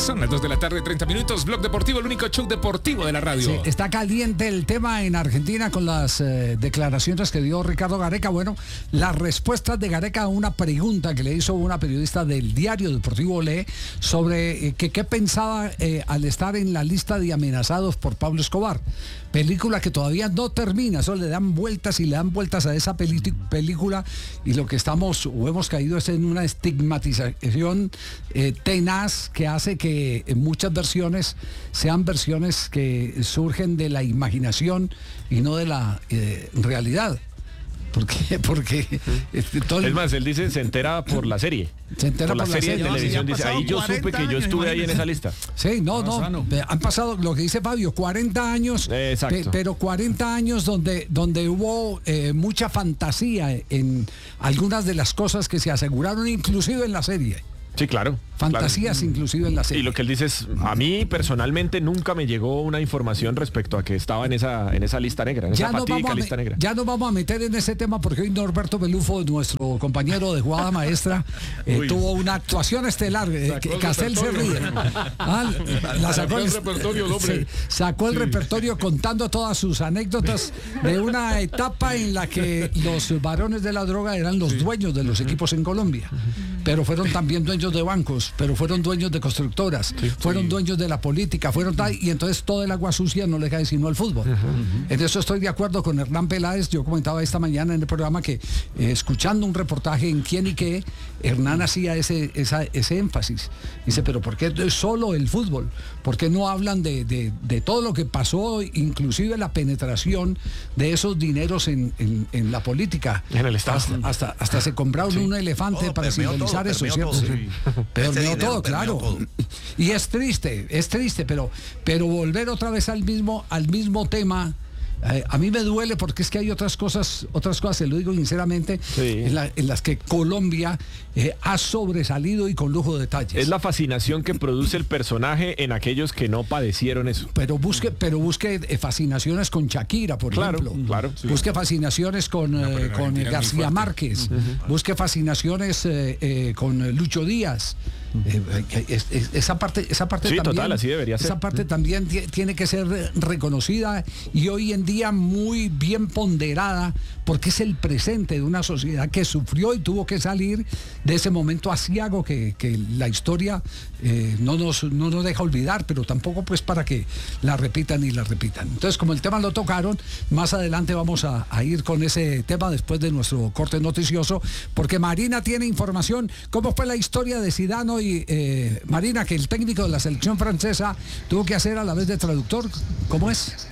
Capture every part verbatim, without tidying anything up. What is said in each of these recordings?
Son las dos de la tarde, treinta minutos. Blog Deportivo, el único show deportivo de la radio. Sí, está caliente el tema en Argentina con las eh, declaraciones que dio Ricardo Gareca. Bueno, las respuestas de Gareca a una pregunta que le hizo una periodista del diario Deportivo Le sobre eh, que qué pensaba eh, al estar en la lista de amenazados por Pablo Escobar. Película que todavía no termina, solo le dan vueltas y le dan vueltas a esa película, y lo que estamos o hemos caído es en una estigmatización eh, tenaz que hace que muchas versiones sean versiones que surgen de la imaginación y no de la eh, realidad. ¿Por qué? Porque este, todo el... Es más, él dice se entera por la serie. Se entera por, por la serie de televisión. Dice, ahí yo supe que yo estuve ahí en esa lista. Sí, no, no. no han pasado, lo que dice Fabio, cuarenta años. Pe, pero cuarenta años donde, donde hubo eh, mucha fantasía en algunas de las cosas que se aseguraron, inclusive en la serie. Sí, claro. Fantasías claro. inclusive en la serie. Y lo que él dice es, a mí personalmente nunca me llegó una información respecto a que estaba en esa en esa lista negra, en ya esa fatídica lista me, negra. Ya nos vamos a meter en ese tema porque hoy Norberto Belufo, nuestro compañero de jugada maestra, eh, tuvo una actuación estelar. Eh, Castel se ríe. Ah, la sacó el repertorio, sí, sacó el sí. repertorio contando todas sus anécdotas de una etapa en la que los varones de la droga eran los sí. dueños de los equipos en Colombia, pero fueron también dueños de bancos, pero fueron dueños de constructoras, sí, fueron sí. dueños de la política, fueron tal, y entonces todo el agua sucia no le cae sino al fútbol. Uh -huh. En eso estoy de acuerdo con Hernán Peláez. Yo comentaba esta mañana en el programa que eh, escuchando un reportaje en Quién y Qué, Hernán hacía ese, esa, ese énfasis. Dice, pero ¿por qué es solo el fútbol? ¿Por qué no hablan de, de, de todo lo que pasó, inclusive la penetración de esos dineros en, en, en la política? En el Estado. Hasta, hasta, hasta se compraron sí. un elefante todo, para simbolizar todo, eso, ¿cierto? Todo, sí. Permeó todo, claro. Todo. Y es triste, es triste, pero, pero volver otra vez al mismo, al mismo tema. Eh, a mí me duele porque es que hay otras cosas, otras cosas, se lo digo sinceramente, sí. en, la, en las que Colombia eh, ha sobresalido y con lujo de detalles. Es la fascinación que produce el personaje en aquellos que no padecieron eso. Pero busque, pero busque eh, fascinaciones con Shakira, por claro, ejemplo. Claro, sí. Busque fascinaciones con, no, eh, con García Márquez. Uh-huh. Busque fascinaciones eh, eh, con Lucho Díaz. Eh, es, es, esa parte, esa parte sí, también, total, así debería ser. Esa parte también t- tiene que ser reconocida y hoy en día muy bien ponderada, porque es el presente de una sociedad que sufrió y tuvo que salir de ese momento aciago que, que la historia eh, no, nos, no nos deja olvidar, pero tampoco pues para que la repitan y la repitan. Entonces, como el tema lo tocaron, más adelante vamos a, a ir con ese tema después de nuestro corte noticioso, porque Marina tiene información. ¿Cómo fue la historia de Zidane hoy, eh, Marina, que el técnico de la selección francesa tuvo que hacer a la vez de traductor? ¿Cómo es?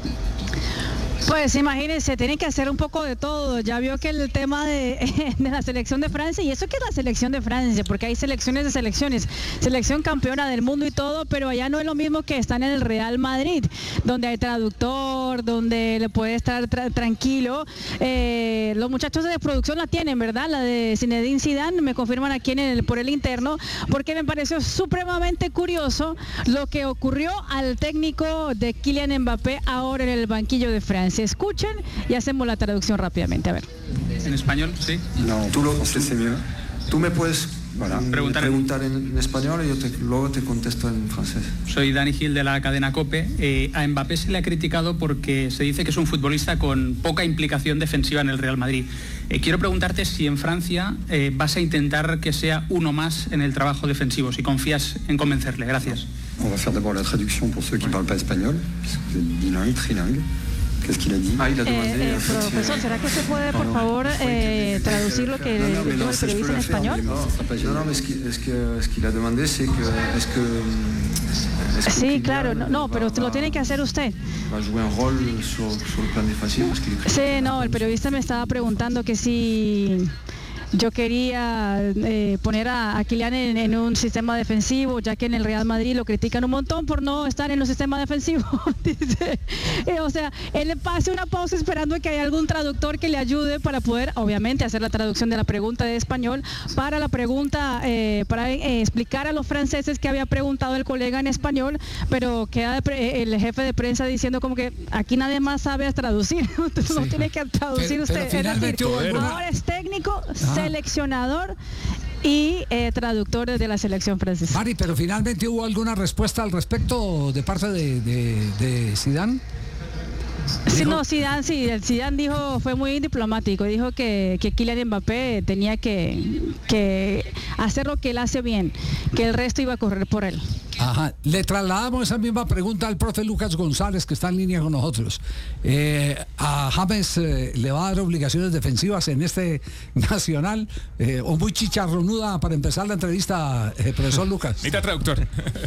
Pues imagínense, tienen que hacer un poco de todo. Ya vio que el tema de, de la selección de Francia, y eso que es la selección de Francia, porque hay selecciones de selecciones, selección campeona del mundo y todo, pero allá no es lo mismo que están en el Real Madrid, donde hay traductor, donde le puede estar tra- tranquilo. Eh, los muchachos de producción la tienen, ¿verdad? La de Zinedine Zidane, me confirman aquí en el, por el interno, porque me pareció supremamente curioso lo que ocurrió al técnico de Kylian Mbappé ahora en el banquillo de Francia. Se escuchen y hacemos la traducción rápidamente. A ver. ¿En español? Sí. No, tú lo haces mieux. Tú me puedes voilà, preguntar, preguntar en, en español y yo te, luego te contesto en francés. Soy Dani Gil de la cadena COPE. Eh, a Mbappé se le ha criticado porque se dice que es un futbolista con poca implicación defensiva en el Real Madrid. Eh, quiero preguntarte si en Francia eh, vas a intentar que sea uno más en el trabajo defensivo, si confías en convencerle. Gracias. On va faire d'abord la traduction pour ceux qui parlent pas espagnol, parce que bilingue, trilingue. Qu'est-ce qu'il a dit? Ah, il a demandé. Eh, eh, profesor, ¿será que usted puede, por favor, eh, traducir lo que no, no, dijo el periodista en español? No, no, mais ce qu'il es que, es qu'il a demandé, c'est que, es que, es que sí, claro, no, no, pero lo tiene que hacer usted. Va a jugar un rol sur, sur el plan defensivo. Sí, no, el periodista me estaba preguntando que si yo quería eh, poner a, a Kylian en, en un sistema defensivo, ya que en el Real Madrid lo critican un montón por no estar en los sistemas defensivos. Dice, eh, o sea, él hace una pausa esperando que haya algún traductor que le ayude para poder, obviamente, hacer la traducción de la pregunta de español para la pregunta, eh, para eh, explicar a los franceses que había preguntado el colega en español, pero queda de el jefe de prensa diciendo como que aquí nadie más sabe traducir, entonces sí. No tiene que traducir pero, usted. Pero es decir, ahora es técnico, ah. seleccionador y eh, traductor de la selección francesa. Mari, pero finalmente hubo alguna respuesta al respecto de parte de, de, de Zidane. Sí, no, Zidane, sí, el Zidane dijo, fue muy diplomático, dijo que, que Kylian Mbappé tenía que, que hacer lo que él hace bien, que el resto iba a correr por él. Ajá, le trasladamos esa misma pregunta al profe Lucas González, que está en línea con nosotros. Eh, a James eh, le va a dar obligaciones defensivas en este Nacional, eh, o muy chicharronuda para empezar la entrevista, eh, profesor Lucas. Necesita traductor.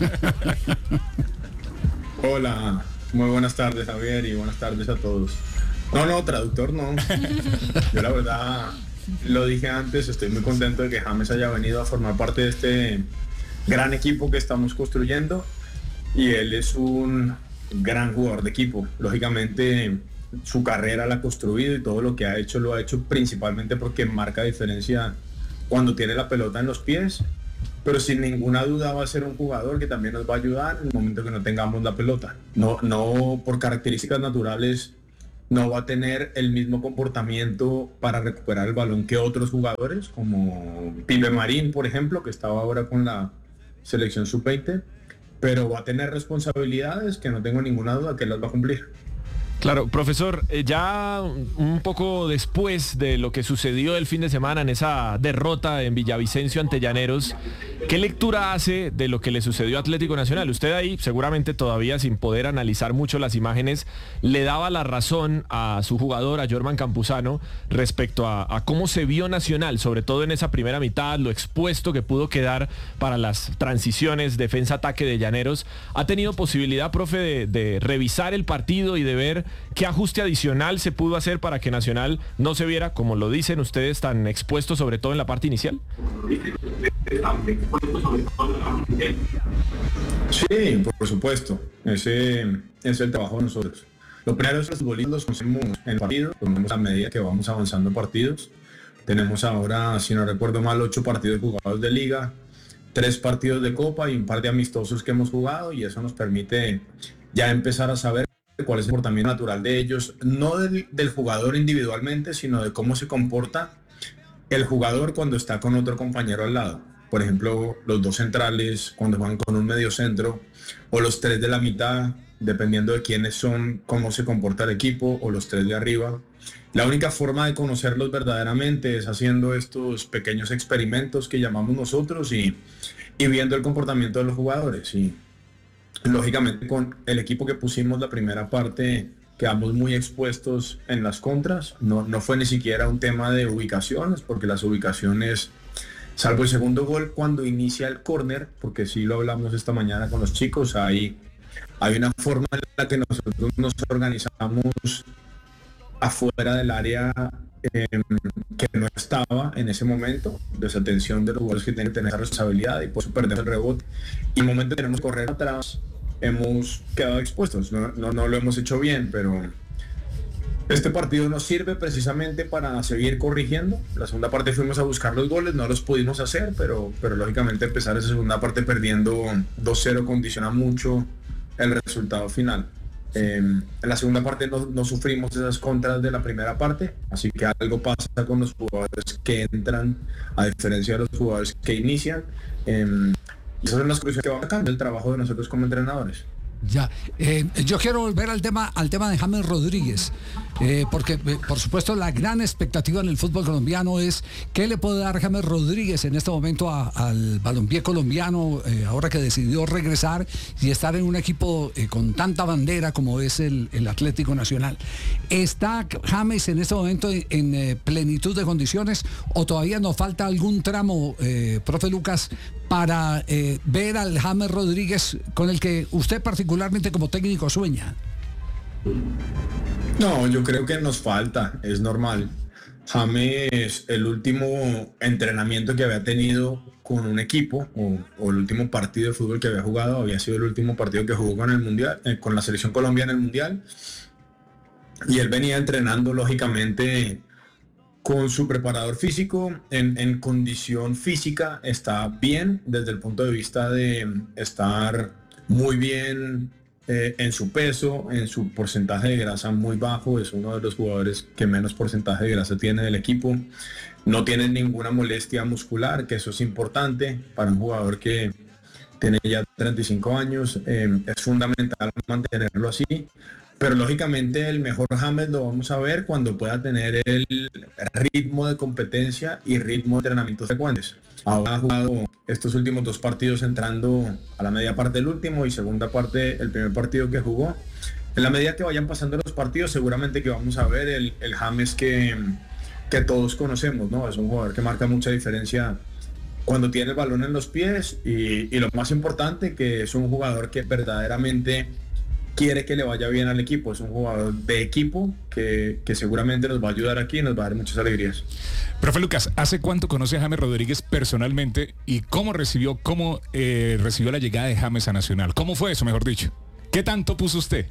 Hola. Muy buenas tardes, Javier, y buenas tardes a todos. No, no, traductor no. Yo la verdad, lo dije antes, estoy muy contento de que James haya venido a formar parte de este gran equipo que estamos construyendo, y él es un gran jugador de equipo. Lógicamente, su carrera la ha construido y todo lo que ha hecho lo ha hecho principalmente porque marca diferencia cuando tiene la pelota en los pies, pero sin ninguna duda va a ser un jugador que también nos va a ayudar en el momento que no tengamos la pelota. No, no por características naturales no va a tener el mismo comportamiento para recuperar el balón que otros jugadores, como Pibe Marín, por ejemplo, que estaba ahora con la selección sub veinte, pero va a tener responsabilidades que no tengo ninguna duda que las va a cumplir. Claro, profesor, eh, ya un poco después de lo que sucedió el fin de semana en esa derrota en Villavicencio ante Llaneros, ¿qué lectura hace de lo que le sucedió a Atlético Nacional? Usted ahí, seguramente todavía sin poder analizar mucho las imágenes, le daba la razón a su jugador, a Jorman Campuzano, respecto a, a cómo se vio Nacional, sobre todo en esa primera mitad, lo expuesto que pudo quedar para las transiciones, defensa-ataque de Llaneros. ¿Ha tenido posibilidad, profe, de, de revisar el partido y de ver qué ajuste adicional se pudo hacer para que Nacional no se viera, como lo dicen ustedes, tan expuesto, sobre todo en la parte inicial? Sí, por supuesto. Ese es el trabajo de nosotros. Lo primero es que los futbolistas conocemos en el partido, ponemos a medida que vamos avanzando partidos. Tenemos ahora, si no recuerdo mal, ocho partidos jugados de liga, tres partidos de copa y un par de amistosos que hemos jugado, y eso nos permite ya empezar a saber cuál es el comportamiento natural de ellos, no del, del jugador individualmente, sino de cómo se comporta el jugador cuando está con otro compañero al lado. Por ejemplo, los dos centrales cuando van con un medio centro, o los tres de la mitad, dependiendo de quiénes son, cómo se comporta el equipo, o los tres de arriba. La única forma de conocerlos verdaderamente es haciendo estos pequeños experimentos que llamamos nosotros y, y viendo el comportamiento de los jugadores. Y lógicamente con el equipo que pusimos la primera parte quedamos muy expuestos en las contras. No, no fue ni siquiera un tema de ubicaciones, porque las ubicaciones, salvo el segundo gol cuando inicia el córner, porque sí lo hablamos esta mañana con los chicos, hay, hay una forma en la que nosotros nos organizamos afuera del área eh, que no estaba en ese momento, desatención de los jugadores que tienen que tener esa responsabilidad, y por eso perdemos el rebote. Y en el momento que tenemos que correr atrás, hemos quedado expuestos. No, no, no lo hemos hecho bien, pero este partido nos sirve precisamente para seguir corrigiendo. La segunda parte fuimos a buscar los goles, no los pudimos hacer, pero, pero lógicamente empezar esa segunda parte perdiendo dos cero condiciona mucho el resultado final. Eh, en la segunda parte no, no sufrimos esas contras de la primera parte, así que algo pasa con los jugadores que entran, a diferencia de los jugadores que inician. Eh, y esas son las cosas que van a cambiar el trabajo de nosotros como entrenadores. Ya, eh, yo quiero volver al tema al tema de James Rodríguez, eh, porque eh, por supuesto la gran expectativa en el fútbol colombiano es qué le puede dar James Rodríguez en este momento a, al balompié colombiano, eh, ahora que decidió regresar y estar en un equipo eh, con tanta bandera como es el, el Atlético Nacional. ¿Está James en este momento en, en eh, plenitud de condiciones, o todavía nos falta algún tramo, eh, profe Lucas, para eh, ver al James Rodríguez con el que usted particularmente como técnico sueña? No, yo creo que nos falta, es normal. James, el último entrenamiento que había tenido con un equipo, o, o el último partido de fútbol que había jugado, había sido el último partido que jugó con el Mundial, eh, con la selección Colombia en el Mundial. Y él venía entrenando, lógicamente, con su preparador físico, en, en condición física, está bien desde el punto de vista de estar muy bien eh, en su peso, en su porcentaje de grasa muy bajo, es uno de los jugadores que menos porcentaje de grasa tiene del equipo. No tiene ninguna molestia muscular, que eso es importante para un jugador que tiene ya treinta y cinco años, eh, es fundamental mantenerlo así. Pero lógicamente el mejor James lo vamos a ver cuando pueda tener el ritmo de competencia y ritmo de entrenamientos frecuentes. Ahora ha jugado estos últimos dos partidos entrando a la media parte del último y segunda parte el primer partido que jugó. En la medida que vayan pasando los partidos seguramente que vamos a ver el, el James que, que todos conocemos, ¿no? Es un jugador que marca mucha diferencia cuando tiene el balón en los pies y, y lo más importante que es un jugador que verdaderamente quiere que le vaya bien al equipo, es un jugador de equipo que, que seguramente nos va a ayudar aquí y nos va a dar muchas alegrías. Profe Lucas, ¿hace cuánto conoce a James Rodríguez personalmente y cómo recibió, cómo eh, recibió la llegada de James a Nacional? ¿Cómo fue eso, mejor dicho? ¿Qué tanto puso usted?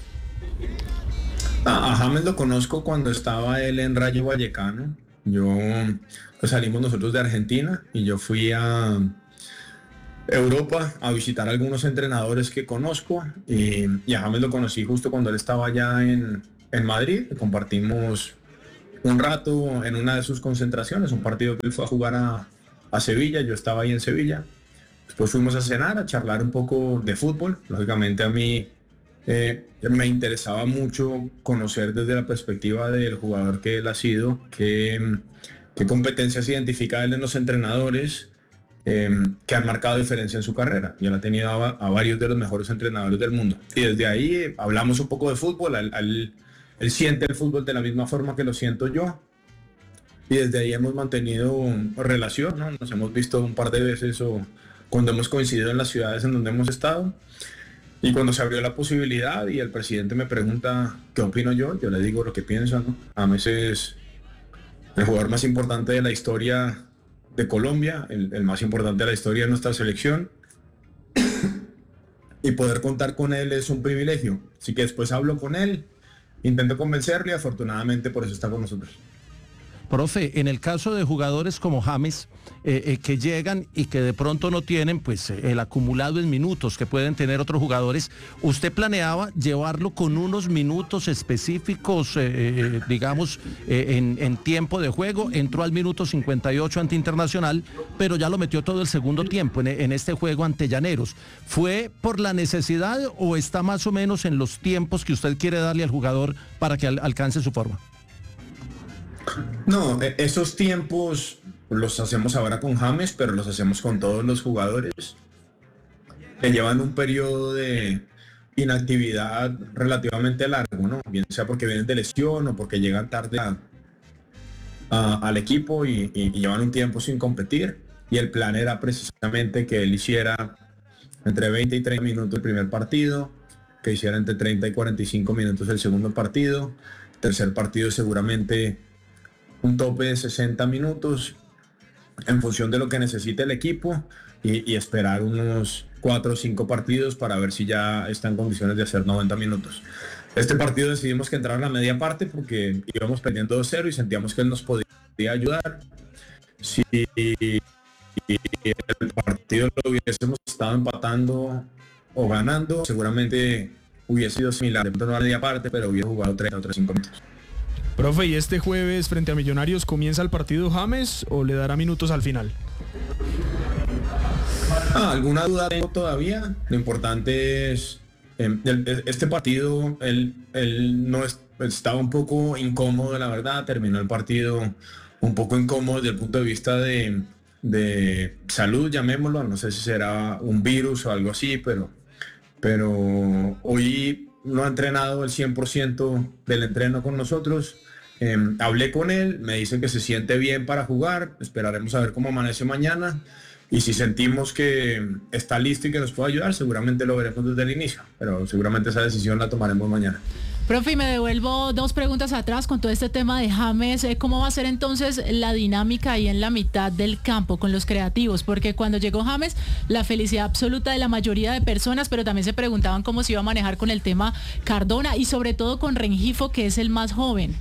A, a James lo conozco cuando estaba él en Rayo Vallecano. Yo pues salimos nosotros de Argentina y yo fui a Europa a visitar a algunos entrenadores que conozco y, y a James lo conocí justo cuando él estaba allá en, en Madrid. Compartimos un rato en una de sus concentraciones, un partido que él fue a jugar a, a Sevilla, yo estaba ahí en Sevilla. Después fuimos a cenar, a charlar un poco de fútbol. Lógicamente a mí eh, me interesaba mucho conocer desde la perspectiva del jugador que él ha sido, qué, qué competencias identifica él en los entrenadores, Eh, que han marcado diferencia en su carrera. Yo la he tenido a, a varios de los mejores entrenadores del mundo. Y desde ahí eh, hablamos un poco de fútbol. Él, él, él siente el fútbol de la misma forma que lo siento yo. Y desde ahí hemos mantenido relación, ¿no? Nos hemos visto un par de veces o cuando hemos coincidido en las ciudades en donde hemos estado. Y cuando se abrió la posibilidad y el presidente me pregunta qué opino yo, yo le digo lo que pienso, ¿no? James es el jugador más importante de la historia de Colombia, el, el más importante de la historia de nuestra selección y poder contar con él es un privilegio, así que después hablo con él, intento convencerle y afortunadamente por eso está con nosotros. Profe, en el caso de jugadores como James, eh, eh, que llegan y que de pronto no tienen pues eh, el acumulado en minutos que pueden tener otros jugadores, ¿usted planeaba llevarlo con unos minutos específicos, eh, eh, digamos, eh, en, en tiempo de juego? Entró al minuto cincuenta y ocho ante Internacional, pero ya lo metió todo el segundo tiempo en, en este juego ante Llaneros. ¿Fue por la necesidad o está más o menos en los tiempos que usted quiere darle al jugador para que al, alcance su forma? No, esos tiempos los hacemos ahora con James, pero los hacemos con todos los jugadores que llevan un periodo de inactividad relativamente largo, ¿no? Bien sea porque vienen de lesión o porque llegan tarde a, a, al equipo y, y, y llevan un tiempo sin competir. Y el plan era precisamente que él hiciera entre veinte y treinta minutos el primer partido, que hiciera entre treinta y cuarenta y cinco minutos el segundo partido, tercer partido seguramente un tope de sesenta minutos en función de lo que necesite el equipo y, y esperar unos cuatro o cinco partidos para ver si ya está en condiciones de hacer noventa minutos. Este partido decidimos que entrara en la media parte porque íbamos perdiendo dos cero y sentíamos que él nos podía ayudar. Si el partido lo hubiésemos estado empatando o ganando, seguramente hubiese sido similar. De pronto no a la media parte, pero hubiera jugado treinta o treinta y cinco minutos. Profe, ¿y este jueves frente a Millonarios comienza el partido James o le dará minutos al final? Ah, alguna duda tengo todavía. Lo importante es eh, el, este partido, él, él no es, estaba un poco incómodo, la verdad. Terminó el partido un poco incómodo desde el punto de vista de, de salud, llamémoslo. No sé si será un virus o algo así, pero, pero hoy no ha entrenado el cien por ciento del entreno con nosotros. Eh, hablé con él, me dice que se siente bien para jugar, esperaremos a ver cómo amanece mañana y si sentimos que está listo y que nos puede ayudar, seguramente lo veremos desde el inicio, pero seguramente esa decisión la tomaremos mañana. Profe, me devuelvo dos preguntas atrás con todo este tema de James. ¿Cómo va a ser entonces la dinámica ahí en la mitad del campo con los creativos? Porque cuando llegó James, la felicidad absoluta de la mayoría de personas, pero también se preguntaban cómo se iba a manejar con el tema Cardona y sobre todo con Rengifo, que es el más joven.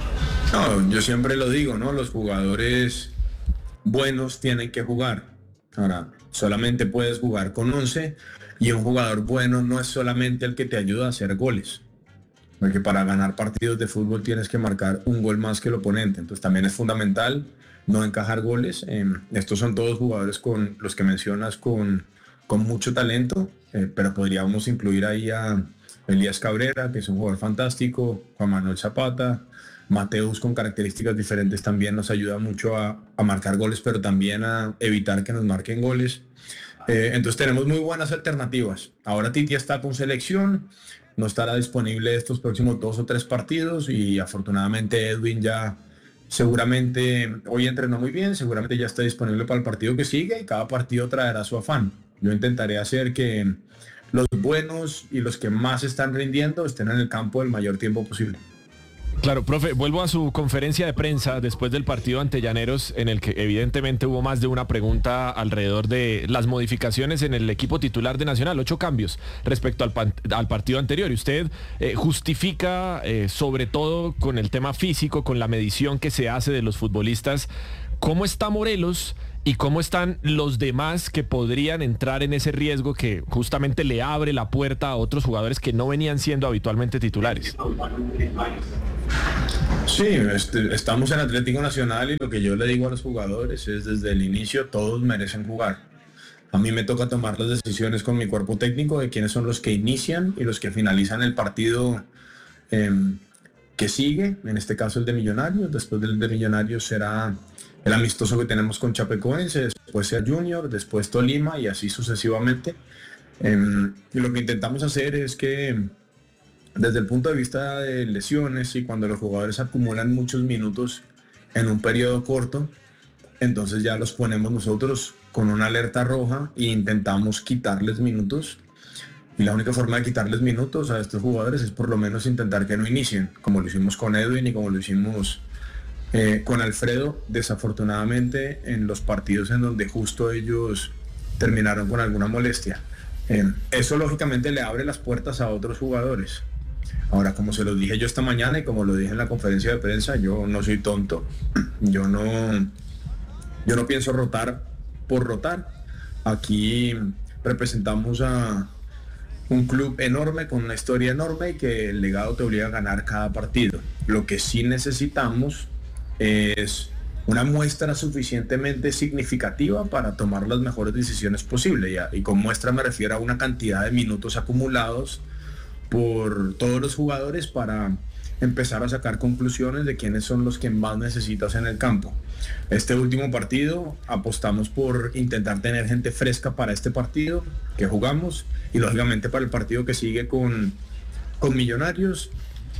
No, yo siempre lo digo, ¿no? Los jugadores buenos tienen que jugar. Ahora, solamente puedes jugar con once y un jugador bueno no es solamente el que te ayuda a hacer goles. Porque para ganar partidos de fútbol tienes que marcar un gol más que el oponente. Entonces también es fundamental no encajar goles. Eh, estos son todos jugadores con los que mencionas con, con mucho talento, eh, pero podríamos incluir ahí a Elías Cabrera, que es un jugador fantástico, Juan Manuel Zapata, Mateus con características diferentes también nos ayuda mucho a, a marcar goles, pero también a evitar que nos marquen goles. Eh, entonces tenemos muy buenas alternativas. Ahora Titi está con selección, no estará disponible estos próximos dos o tres partidos y afortunadamente Edwin ya seguramente hoy entrenó muy bien, seguramente ya está disponible para el partido que sigue y cada partido traerá su afán. Yo intentaré hacer que los buenos y los que más están rindiendo estén en el campo el mayor tiempo posible. Claro, profe, vuelvo a su conferencia de prensa después del partido ante Llaneros, en el que evidentemente hubo más de una pregunta alrededor de las modificaciones en el equipo titular de Nacional, ocho cambios respecto al, pan, al partido anterior. Y usted eh, justifica, eh, sobre todo con el tema físico, con la medición que se hace de los futbolistas, cómo está Morelos y cómo están los demás que podrían entrar en ese riesgo que justamente le abre la puerta a otros jugadores que no venían siendo habitualmente titulares. Sí, este, estamos en Atlético Nacional y lo que yo le digo a los jugadores es desde el inicio todos merecen jugar. A mí me toca tomar las decisiones con mi cuerpo técnico de quiénes son los que inician y los que finalizan el partido eh, que sigue, en este caso el de Millonarios. Después del de Millonarios será el amistoso que tenemos con Chapecoense, después sea Junior, después Tolima y así sucesivamente. Eh, y lo que intentamos hacer es que desde el punto de vista de lesiones y cuando los jugadores acumulan muchos minutos en un periodo corto, entonces ya los ponemos nosotros con una alerta roja e intentamos quitarles minutos. Y la única forma de quitarles minutos a estos jugadores es por lo menos intentar que no inicien, como lo hicimos con Edwin y como lo hicimos eh, con Alfredo, desafortunadamente en los partidos en donde justo ellos terminaron con alguna molestia. Eh, eso lógicamente le abre las puertas a otros jugadores. Ahora, como se lo dije yo esta mañana y como lo dije en la conferencia de prensa, yo no soy tonto. Yo no, yo no pienso rotar por rotar. Aquí representamos a un club enorme con una historia enorme y que el legado te obliga a ganar cada partido. Lo que sí necesitamos es una muestra suficientemente significativa para tomar las mejores decisiones posibles. Y con muestra me refiero a una cantidad de minutos acumulados por todos los jugadores para empezar a sacar conclusiones de quiénes son los que más necesitas en el campo. Este último partido apostamos por intentar tener gente fresca para este partido que jugamos y lógicamente para el partido que sigue con, con Millonarios.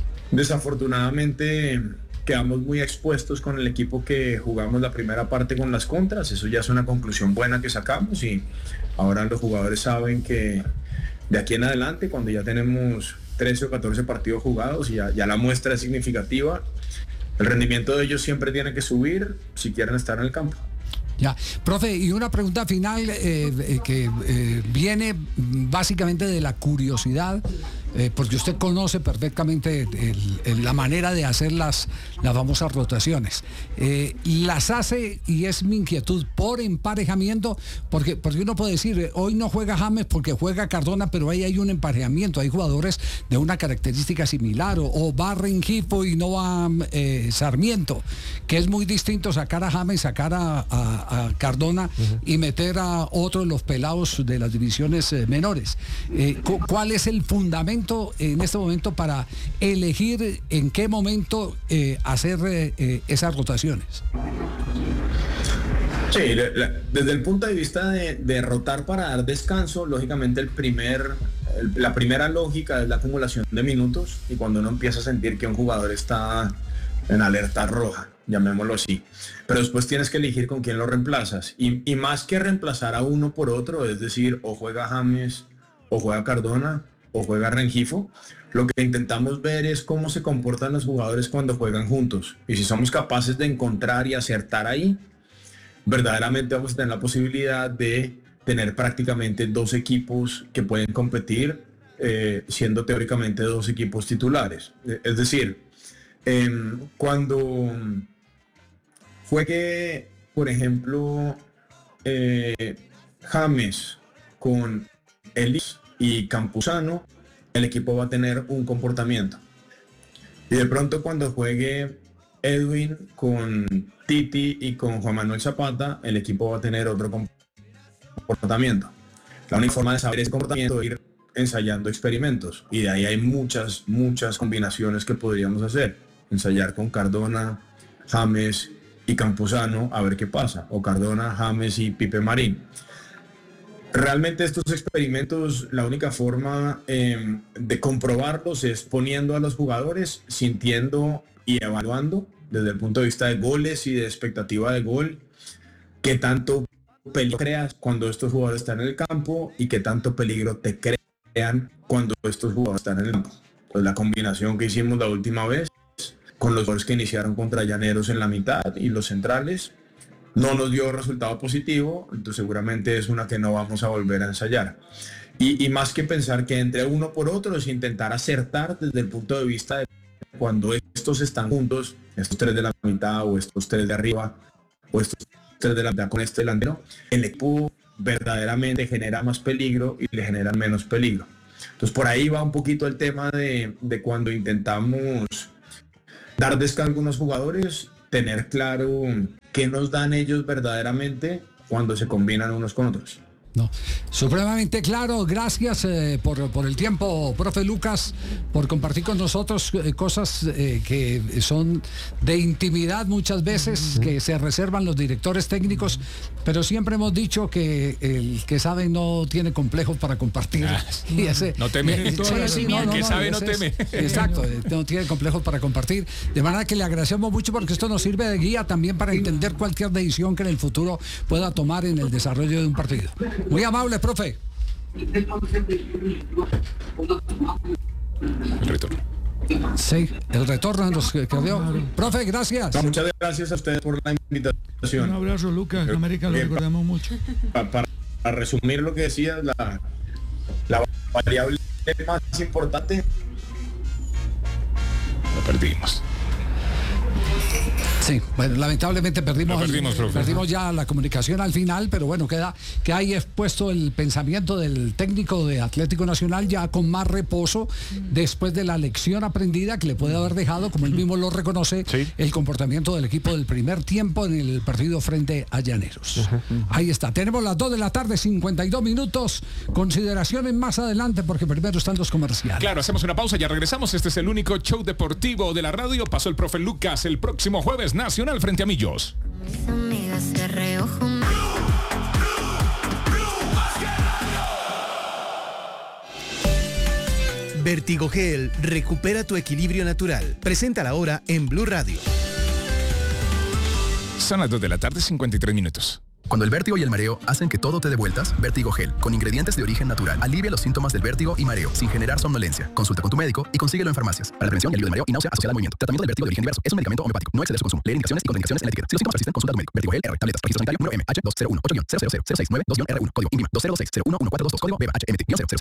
Desafortunadamente quedamos muy expuestos con el equipo que jugamos la primera parte con las contras. Eso ya es una conclusión buena que sacamos y ahora los jugadores saben que de aquí en adelante, cuando ya tenemos trece o catorce partidos jugados y ya, ya la muestra es significativa, el rendimiento de ellos siempre tiene que subir si quieren estar en el campo. Ya, profe, y una pregunta final eh, que eh, viene básicamente de la curiosidad, eh, porque usted conoce perfectamente el, el, la manera de hacer las, las famosas rotaciones. Eh, las hace, y es mi inquietud, por emparejamiento, porque, porque uno puede decir, hoy no juega James porque juega Cardona, pero ahí hay un emparejamiento, hay jugadores de una característica similar, o, o va Rengifo y no va eh, Sarmiento, que es muy distinto sacar a James, sacar a, a, a Cardona uh-huh. y meter a otro de los pelados de las divisiones eh, menores. Eh, cu- ¿Cuál es el fundamento en este momento para elegir en qué momento eh, hacer eh, esas rotaciones? Sí, la, la, desde el punto de vista de, de rotar para dar descanso, lógicamente el primer, el, la primera lógica es la acumulación de minutos y cuando uno empieza a sentir que un jugador está en alerta roja, llamémoslo así, pero después tienes que elegir con quién lo reemplazas y, y más que reemplazar a uno por otro, es decir, o juega James o juega Cardona o juega Rengifo, lo que intentamos ver es cómo se comportan los jugadores cuando juegan juntos y si somos capaces de encontrar y acertar ahí, verdaderamente vamos a tener la posibilidad de tener prácticamente dos equipos que pueden competir eh, siendo teóricamente dos equipos titulares. Es decir, eh, cuando juegue, por ejemplo, eh, James con Ellis y Campuzano, el equipo va a tener un comportamiento. Y de pronto cuando juegue Edwin con Titi y con Juan Manuel Zapata, el equipo va a tener otro comportamiento. La única forma de saber ese comportamiento es ir ensayando experimentos. Y de ahí hay muchas, muchas combinaciones que podríamos hacer. Ensayar con Cardona, James y Campuzano, a ver qué pasa. O Cardona, James y Pipe Marín. Realmente estos experimentos, la única forma eh, de comprobarlos es poniendo a los jugadores, sintiendo y evaluando desde el punto de vista de goles y de expectativa de gol, qué tanto peligro creas cuando estos jugadores están en el campo y qué tanto peligro te crean cuando estos jugadores están en el campo. Pues la combinación que hicimos la última vez con los jugadores que iniciaron contra Llaneros en la mitad y los centrales no nos dio resultado positivo, entonces seguramente es una que no vamos a volver a ensayar. Y, y más que pensar que entre uno por otro es intentar acertar desde el punto de vista de cuando estos están juntos, estos tres de la mitad o estos tres de arriba o estos tres de la mitad con este delantero, el equipo verdaderamente genera más peligro y le generan menos peligro. Entonces por ahí va un poquito el tema de, de cuando intentamos dar descanso a algunos jugadores, tener claro qué nos dan ellos verdaderamente cuando se combinan unos con otros. No, supremamente claro. Gracias eh, por, por el tiempo, profe Lucas, por compartir con nosotros eh, cosas eh, que son de intimidad muchas veces, uh-huh. que se reservan los directores técnicos, pero siempre hemos dicho que el que sabe no tiene complejos para compartir. Ah, y ese, no teme. Y, sí, sí, no, el no, que no, sabe no teme. Es, exacto, no tiene complejos para compartir. De manera que le agradecemos mucho porque esto nos sirve de guía también para entender cualquier decisión que en el futuro pueda tomar en el desarrollo de un partido. Muy amable, profe. El retorno. Sí, el retorno nos quedó. Profe, gracias. No, muchas gracias a ustedes por la invitación. Un abrazo, Lucas. En América lo recordamos mucho. Para, para, para resumir lo que decías, la, la variable más importante. Lo perdimos. Sí, bueno, lamentablemente perdimos, perdimos, el, perdimos ya la comunicación al final, pero bueno, queda que ahí expuesto el pensamiento del técnico de Atlético Nacional ya con más reposo después de la lección aprendida que le puede haber dejado, como él mismo lo reconoce, sí. el comportamiento del equipo del primer tiempo en el partido frente a Llaneros. Uh-huh. Ahí está, tenemos las dos de la tarde, cincuenta y dos minutos, consideraciones más adelante porque primero están los comerciales. Claro, hacemos una pausa, ya regresamos, este es el único show deportivo de la radio, pasó el profe Lucas el próximo jueves Nacional frente a Millos. Mis amigas de reojo. Vertigogel recupera tu equilibrio natural. Presenta la hora en Blue Radio. Son las dos de la tarde, cincuenta y tres minutos. Cuando el vértigo y el mareo hacen que todo te dé vueltas, Vertigogel, con ingredientes de origen natural, alivia los síntomas del vértigo y mareo, sin generar somnolencia. Consulta con tu médico y consíguelo en farmacias. Para la prevención y alivio del mareo y náusea asociada al movimiento. Tratamiento del vértigo de origen diverso. Es un medicamento homeopático. No excede su consumo. Lee indicaciones y contraindicaciones en la etiqueta. Si los síntomas persisten, consulta a tu médico. Vertigogel R. Tabletas. Registro sanitario número M H dos cero uno ocho cero cero cero seis nueve dos R uno. Código I N V I M A dos cero dos seis cero uno uno cuatro dos dos. Código B H M T cero cero